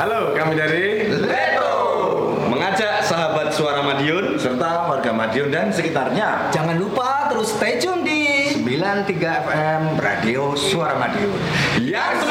Halo, kami dari Leto mengajak sahabat Suara Madiun serta warga Madiun dan sekitarnya. Jangan lupa terus stay tune di 93 FM Radio Suara Madiun. yang